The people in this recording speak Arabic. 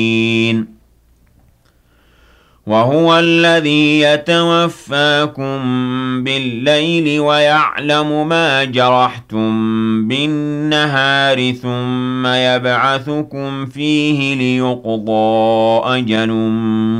وهو الذي يتوفاكم بالليل ويعلم ما جرحتم بالنهار ثم يبعثكم فيه ليقضى أجل